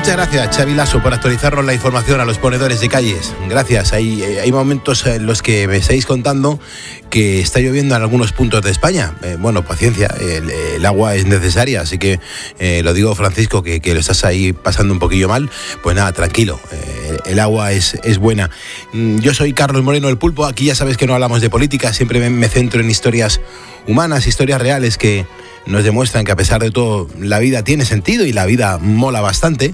Muchas gracias, Xavi Lasso, por actualizarnos la información a los ponedores de calles. Gracias. Hay momentos en los que me estáis contando que está lloviendo en algunos puntos de España. Bueno, paciencia, el agua es necesaria, así que lo digo, Francisco, que lo estás ahí pasando un poquillo mal. Pues nada, tranquilo, el agua es buena. Yo soy Carlos Moreno, el Pulpo. Aquí ya sabes que no hablamos de política, siempre me centro en historias humanas, historias reales que nos demuestran que a pesar de todo la vida tiene sentido y la vida mola bastante.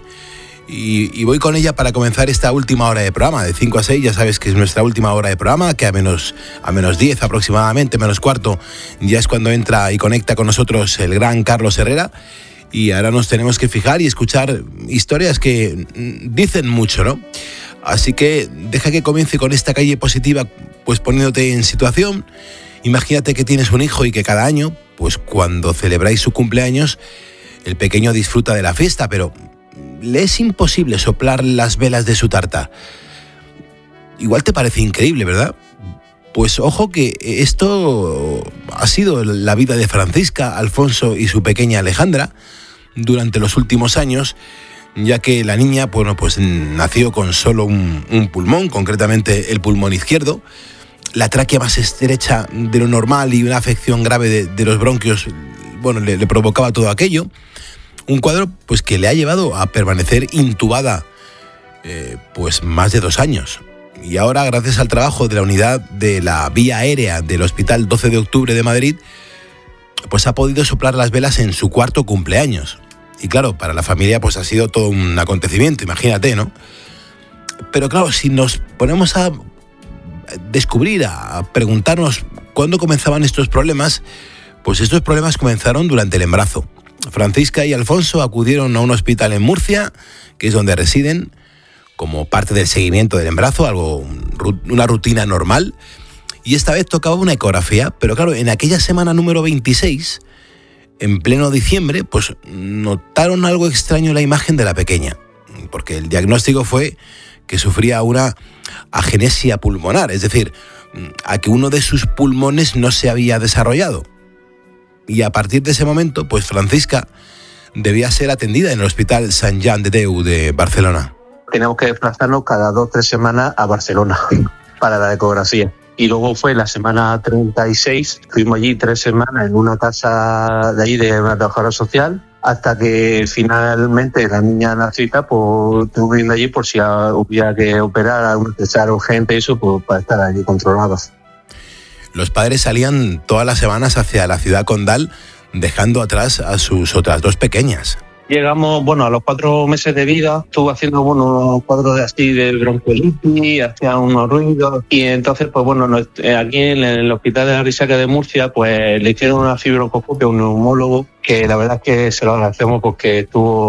Y voy con ella para comenzar esta última hora de programa, de 5 a 6, ya sabes que es nuestra última hora de programa, que a menos 10 aproximadamente, menos cuarto, ya es cuando entra y conecta con nosotros el gran Carlos Herrera. Y ahora nos tenemos que fijar y escuchar historias que dicen mucho, ¿no? Así que deja que comience con esta calle positiva, pues poniéndote en situación. Imagínate que tienes un hijo y que cada año, pues cuando celebráis su cumpleaños, el pequeño disfruta de la fiesta, pero le es imposible soplar las velas de su tarta. Igual te parece increíble, ¿verdad? Pues ojo que esto ha sido la vida de Francisca, Alfonso y su pequeña Alejandra durante los últimos años, ya que la niña, bueno, pues nació con solo un pulmón, concretamente el pulmón izquierdo, la tráquea más estrecha de lo normal y una afección grave de los bronquios, bueno, le provocaba todo aquello. Un cuadro pues que le ha llevado a permanecer intubada pues más de 2 años. Y ahora, gracias al trabajo de la unidad de la vía aérea del Hospital 12 de Octubre de Madrid, pues ha podido soplar las velas en su 4º cumpleaños. Y claro, para la familia pues ha sido todo un acontecimiento, imagínate, ¿no? Pero claro, si nos ponemos a descubrir, a preguntarnos cuándo comenzaban estos problemas, pues estos problemas comenzaron durante el embarazo. Francisca y Alfonso acudieron a un hospital en Murcia, que es donde residen, como parte del seguimiento del embarazo, una rutina normal, y esta vez tocaba una ecografía, pero claro, en aquella semana número 26, en pleno diciembre, pues notaron algo extraño en la imagen de la pequeña, porque el diagnóstico fue que sufría una agenesia pulmonar, es decir, a que uno de sus pulmones no se había desarrollado. Y a partir de ese momento, pues Francisca debía ser atendida en el Hospital Sant Jan de Déu de Barcelona. Tenemos que desplazarnos cada 2 o 3 semanas a Barcelona para la ecografía. Y luego fue la semana 36, estuvimos allí 3 semanas en una casa de ahí de una trabajadora social, hasta que finalmente la niña nacida, pues estuve viendo allí por si hubiera que operar algún cesárea urgente y eso, pues para estar allí controlados. Los padres salían todas las semanas hacia la ciudad condal, dejando atrás a sus otras 2 pequeñas. Llegamos, a los 4 meses de vida, estuvo haciendo, unos cuadros así de bronquiolitis, hacía unos ruidos, y entonces, aquí en el Hospital de la Risaca de Murcia, pues le hicieron una fibroscopia a un neumólogo, que la verdad es que se lo agradecemos porque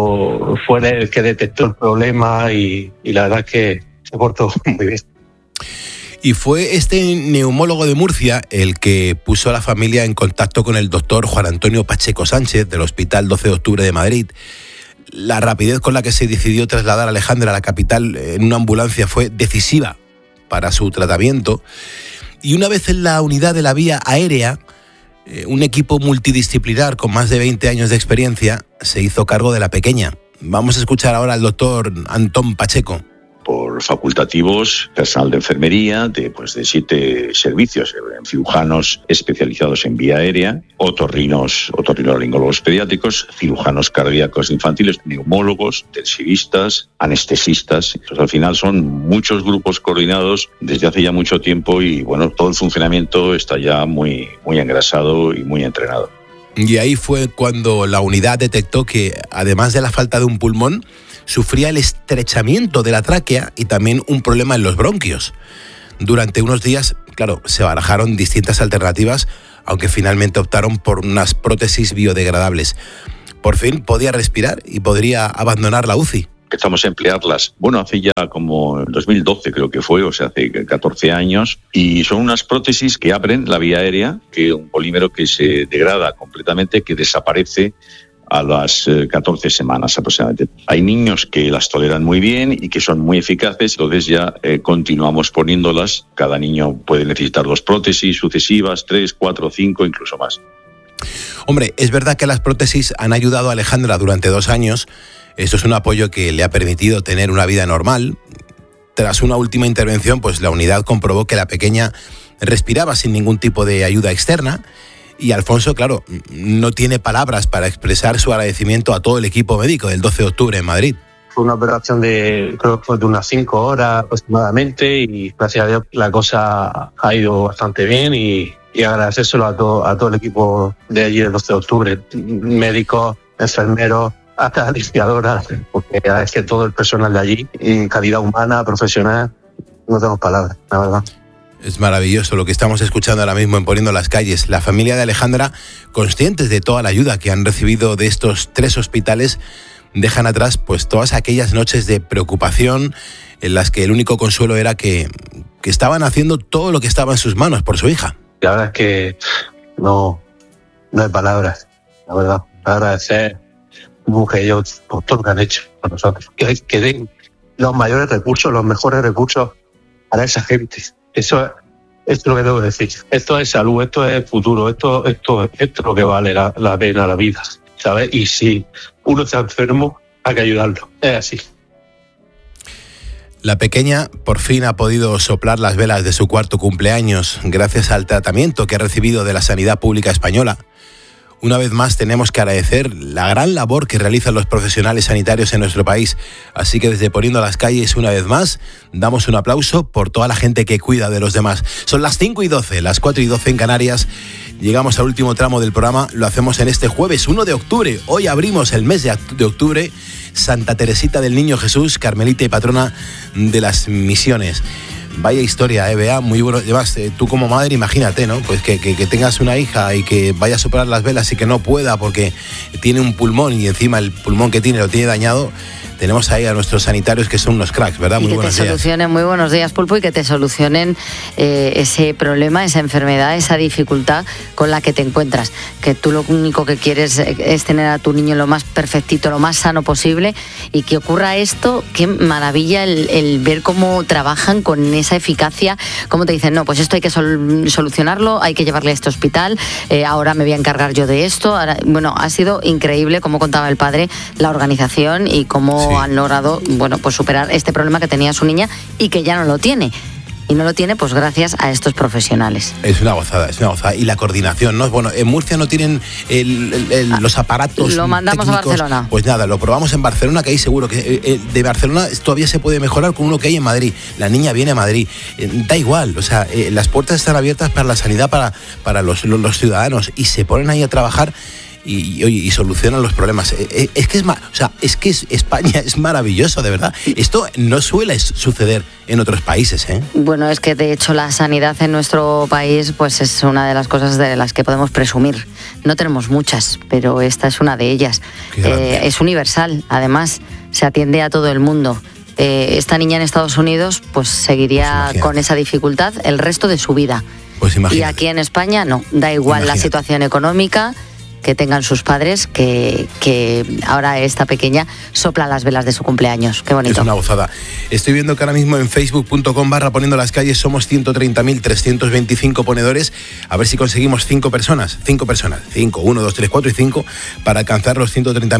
fue el que detectó el problema y la verdad es que se portó muy bien. Y fue este neumólogo de Murcia el que puso a la familia en contacto con el doctor Juan Antonio Pacheco Sánchez del Hospital 12 de Octubre de Madrid. La rapidez con la que se decidió trasladar a Alejandra a la capital en una ambulancia fue decisiva para su tratamiento. Y una vez en la unidad de la vía aérea, un equipo multidisciplinar con más de 20 años de experiencia se hizo cargo de la pequeña. Vamos a escuchar ahora al doctor Antón Pacheco. Por facultativos, personal de enfermería, de 7 servicios, cirujanos especializados en vía aérea, otorrinolaringólogos pediátricos, cirujanos cardíacos infantiles, neumólogos, intensivistas, anestesistas. Entonces, al final son muchos grupos coordinados desde hace ya mucho tiempo y todo el funcionamiento está ya muy, muy engrasado y muy entrenado. Y ahí fue cuando la unidad detectó que, además de la falta de un pulmón, sufría el estrechamiento de la tráquea y también un problema en los bronquios. Durante unos días, claro, se barajaron distintas alternativas, aunque finalmente optaron por unas prótesis biodegradables. Por fin podía respirar y podría abandonar la UCI. Empezamos a emplearlas, hace ya como en 2012 creo que fue, hace 14 años, y son unas prótesis que abren la vía aérea, que un polímero que se degrada completamente, que desaparece a las 14 semanas aproximadamente. Hay niños que las toleran muy bien y que son muy eficaces, entonces ya continuamos poniéndolas. Cada niño puede necesitar 2 prótesis sucesivas, 3, 4, 5, incluso más. Hombre, es verdad que las prótesis han ayudado a Alejandra durante 2 años. Esto es un apoyo que le ha permitido tener una vida normal. Tras una última intervención, pues la unidad comprobó que la pequeña respiraba sin ningún tipo de ayuda externa. Y Alfonso, claro, no tiene palabras para expresar su agradecimiento a todo el equipo médico del 12 de octubre en Madrid. Fue una operación creo que fue de unas 5 horas aproximadamente, y gracias a Dios la cosa ha ido bastante bien, y agradecérselo a todo el equipo de allí del 12 de octubre, médicos, enfermeros, hasta limpiadoras, porque es que todo el personal de allí, en calidad humana, profesional, no tenemos palabras, la verdad. Es maravilloso lo que estamos escuchando ahora mismo en Poniendo las Calles. La familia de Alejandra, conscientes de toda la ayuda que han recibido de estos 3 hospitales, dejan atrás pues todas aquellas noches de preocupación en las que el único consuelo era que estaban haciendo todo lo que estaba en sus manos por su hija. La verdad es que no hay palabras, la verdad. Agradecer a ellos por todo lo que han hecho por nosotros. Que den los mayores recursos, los mejores recursos para esa gente. Eso es lo que debo decir. Esto es salud, esto es futuro, esto es lo que vale la pena, la vida, ¿sabes? Y si uno está enfermo, hay que ayudarlo. Es así. La pequeña por fin ha podido soplar las velas de su 4º cumpleaños gracias al tratamiento que ha recibido de la sanidad pública española. Una vez más tenemos que agradecer la gran labor que realizan los profesionales sanitarios en nuestro país. Así que desde Poniendo las Calles, una vez más, damos un aplauso por toda la gente que cuida de los demás. Son las 5:12, las 4:12 en Canarias. Llegamos al último tramo del programa. Lo hacemos en este jueves 1 de octubre. Hoy abrimos el mes de octubre. Santa Teresita del Niño Jesús, carmelita y patrona de las misiones. Vaya historia, Bea, muy bueno. Además, tú como madre, imagínate, ¿no? Pues que tengas una hija y que vaya a soplar las velas y que no pueda porque tiene un pulmón y encima el pulmón que tiene lo tiene dañado. Tenemos ahí a nuestros sanitarios que son unos cracks, ¿verdad? Muy buenos días. Muy buenos días, Pulpo, y que te solucionen ese problema, esa enfermedad, esa dificultad con la que te encuentras. Que tú lo único que quieres es tener a tu niño lo más perfectito, lo más sano posible, y que ocurra esto. Qué maravilla el ver cómo trabajan con esa eficacia, cómo te dicen, no, pues esto hay que solucionarlo, hay que llevarle a este hospital, ahora me voy a encargar yo de esto. Ahora, bueno, ha sido increíble, como contaba el padre, la organización y cómo han logrado, bueno, pues superar este problema que tenía su niña y que ya no lo tiene. Y no lo tiene pues gracias a estos profesionales. Es una gozada. Y la coordinación, ¿no? Bueno, en Murcia no tienen los aparatos. Lo mandamos técnicos. A Barcelona. Pues nada, lo probamos en Barcelona, que ahí seguro que de Barcelona todavía se puede mejorar con uno que hay en Madrid. La niña viene a Madrid. Da igual, o sea, las puertas están abiertas para la sanidad para los ciudadanos, y se ponen ahí a trabajar y solucionan los problemas. Es que España es maravilloso, de verdad. Esto no suele suceder en otros países, ¿eh? Bueno, es que de hecho la sanidad en nuestro país pues es una de las cosas de las que podemos presumir. No tenemos muchas, pero esta es una de ellas. Es universal, además, se atiende a todo el mundo. Esta niña en Estados Unidos pues seguiría con esa dificultad el resto de su vida. Pues y aquí en España no, da igual la situación económica que tengan sus padres, que ahora esta pequeña sopla las velas de su cumpleaños. Qué bonito. Es una gozada. Estoy viendo que ahora mismo en facebook.com/Poniendo las Calles somos 130.325 ponedores. A ver si conseguimos 5 personas. 5, 1, 2, 3, 4 y 5 para alcanzar los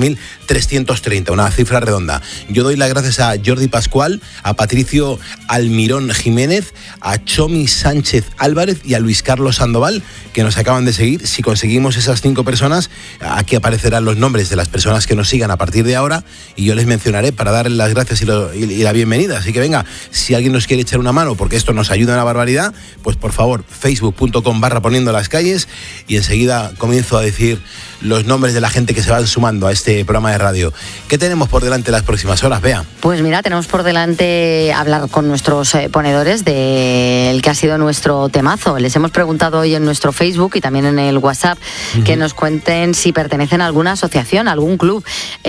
130.330, una cifra redonda. Yo doy las gracias a Jordi Pascual, a Patricio Almirón Jiménez, a Chomi Sánchez Álvarez y a Luis Carlos Sandoval, que nos acaban de seguir. Si conseguimos esas 5 personas, aquí aparecerán los nombres de las personas que nos sigan a partir de ahora, y yo les mencionaré para darles las gracias y la bienvenida. Así que venga, si alguien nos quiere echar una mano, porque esto nos ayuda en la barbaridad, pues por favor, facebook.com/Poniendo las Calles, y enseguida comienzo a decir los nombres de la gente que se van sumando a este programa de radio. ¿Qué tenemos por delante las próximas horas, Bea? Pues mira, tenemos por delante hablar con nuestros ponedores del que ha sido nuestro temazo. Les hemos preguntado hoy en nuestro Facebook y también en el WhatsApp que nos cuenten si pertenecen a alguna asociación, algún club,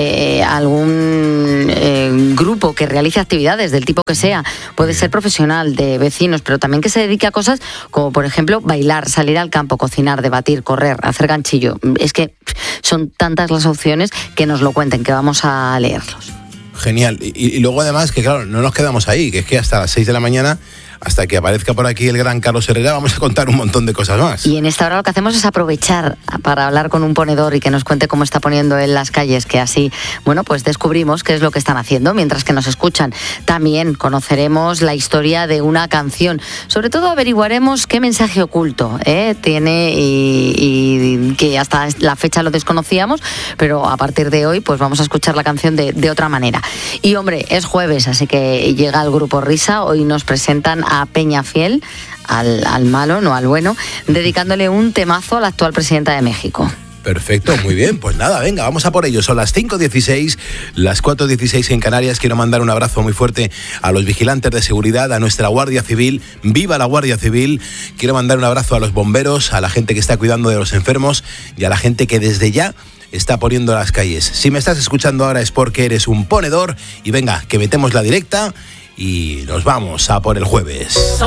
algún grupo que realice actividades del tipo que sea. Puede ser profesional, de vecinos, pero también que se dedique a cosas como, por ejemplo, bailar, salir al campo, cocinar, debatir, correr, hacer ganchillo. Es que son tantas las opciones, que nos lo cuenten, que vamos a leerlos. Genial. Y luego además que claro, no nos quedamos ahí, que es que hasta las 6 de la mañana hasta que aparezca por aquí el gran Carlos Herrera, vamos a contar un montón de cosas más. Y en esta hora lo que hacemos es aprovechar para hablar con un ponedor y que nos cuente cómo está poniendo en las calles, que así, bueno, pues descubrimos qué es lo que están haciendo mientras que nos escuchan. También conoceremos la historia de una canción. Sobre todo averiguaremos qué mensaje oculto tiene y que hasta la fecha lo desconocíamos, pero a partir de hoy pues vamos a escuchar la canción de otra manera. Y hombre, es jueves, así que llega el grupo Risa. Hoy nos presentan a Peñafiel, al malo, no al bueno, dedicándole un temazo a la actual presidenta de México. Perfecto, muy bien, pues nada, venga, vamos a por ello. Son las 5:16, las 4:16 en Canarias. Quiero mandar un abrazo muy fuerte a los vigilantes de seguridad, a nuestra Guardia Civil. ¡Viva la Guardia Civil! Quiero mandar un abrazo a los bomberos, a la gente que está cuidando de los enfermos y a la gente que desde ya está poniendo las calles. Si me estás escuchando ahora es porque eres un ponedor y venga, que metemos la directa y nos vamos a por el jueves.